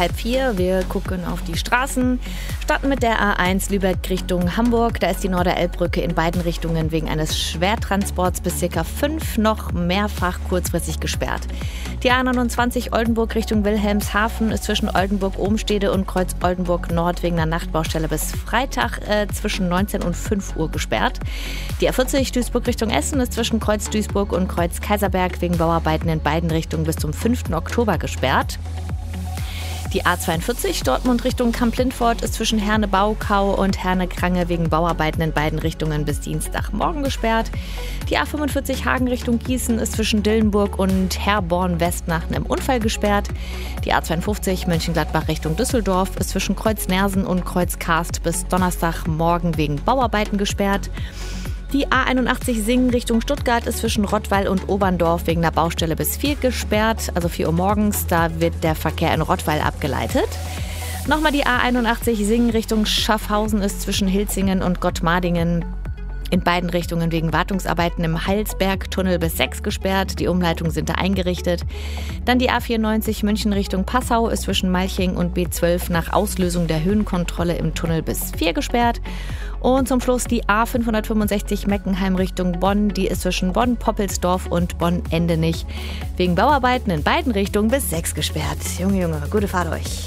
3:30. Wir gucken auf die Straßen. Starten mit der A1 Lübeck Richtung Hamburg. Da ist die Norderelbbrücke in beiden Richtungen wegen eines Schwertransports bis ca. 5 noch mehrfach kurzfristig gesperrt. Die A29 Oldenburg Richtung Wilhelmshaven ist zwischen Oldenburg-Obenstede und Kreuz Oldenburg Nord wegen einer Nachtbaustelle bis Freitag zwischen 19 und 5 Uhr gesperrt. Die A40 Duisburg Richtung Essen ist zwischen Kreuz Duisburg und Kreuz Kaiserberg wegen Bauarbeiten in beiden Richtungen bis zum 5. Oktober gesperrt. Die A42 Dortmund Richtung Kamp-Lintfort ist zwischen Herne-Baukau und Herne-Krange wegen Bauarbeiten in beiden Richtungen bis Dienstagmorgen gesperrt. Die A45 Hagen Richtung Gießen ist zwischen Dillenburg und Herborn-West nach einem Unfall gesperrt. Die A52 Mönchengladbach Richtung Düsseldorf ist zwischen Kreuz Nersen und Kreuz Karst bis Donnerstagmorgen wegen Bauarbeiten gesperrt. Die A81 Singen Richtung Stuttgart ist zwischen Rottweil und Oberndorf wegen der Baustelle bis 4 gesperrt, also 4 Uhr morgens. Da wird der Verkehr in Rottweil abgeleitet. Nochmal die A81 Singen Richtung Schaffhausen ist zwischen Hilzingen und Gottmardingen in beiden Richtungen wegen Wartungsarbeiten im Heilsbergtunnel bis 6 gesperrt. Die Umleitungen sind da eingerichtet. Dann die A94 München Richtung Passau ist zwischen Malching und B12 nach Auslösung der Höhenkontrolle im Tunnel bis 4 gesperrt. Und zum Schluss die A565 Meckenheim Richtung Bonn. Die ist zwischen Bonn-Poppelsdorf und Bonn-Endenich wegen Bauarbeiten in beiden Richtungen bis 6 gesperrt. Junge, gute Fahrt euch.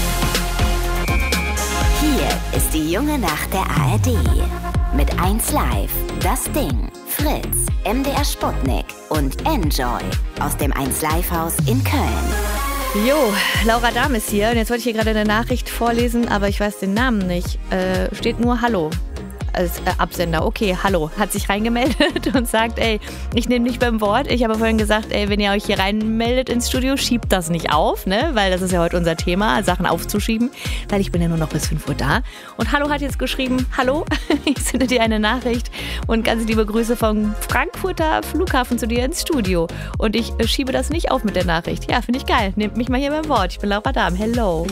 Hier ist die junge Nacht der ARD. Mit 1Live, Das Ding, Fritz, MDR Sputnik und Enjoy aus dem 1Live-Haus in Köln. Jo, Laura Dahm ist hier und jetzt wollte ich hier gerade eine Nachricht vorlesen, aber ich weiß den Namen nicht. Steht nur Hallo als Absender. Okay, hallo, hat sich reingemeldet und sagt, ey, ich nehme nicht beim Wort. Ich habe vorhin gesagt, ey, wenn ihr euch hier reinmeldet ins Studio, schiebt das nicht auf, ne? Weil das ist ja heute unser Thema, Sachen aufzuschieben, weil ich bin ja nur noch bis 5 Uhr da. Und Hallo hat jetzt geschrieben, hallo, ich sende dir eine Nachricht und ganz liebe Grüße vom Frankfurter Flughafen zu dir ins Studio. Und ich schiebe das nicht auf mit der Nachricht. Ja, finde ich geil. Nehmt mich mal hier beim Wort. Ich bin Laura Dahm. Hello.